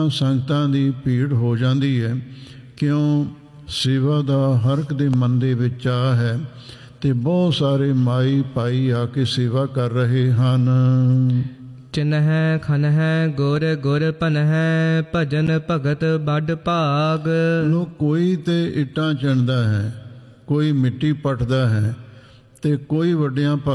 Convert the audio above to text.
ਸੰਗਤਾਂ ਦੀ ਭੀੜ ਹੋ ਜਾਂਦੀ ਹੈ। ਕਿਉਂ? ਸੇਵਾ ਦਾ ਹਰ ਇੱਕ ਦੇ ਮਨ ਦੇ ਵਿੱਚ ਚਾਅ ਹੈ ਅਤੇ ਬਹੁਤ ਸਾਰੇ ਮਾਈ ਭਾਈ ਆ ਕੇ ਸੇਵਾ ਕਰ ਰਹੇ ਹਨ। ਚਿਨਹਿ ਖਨਹਿ ਗੁਰ ਗੁਰ ਭਨਹਿ ਭਜਨ ਭਗਤ ਬਡ ਭਾਗ। ਕੋਈ ਤੇ ਇੱਟਾਂ ਚਿਣਦਾ ਹੈ, ਕੋਈ ਮਿੱਟੀ ਪੱਟਦਾ ਹੈ ਅਤੇ ਕੋਈ ਵੱਡਿਆਂ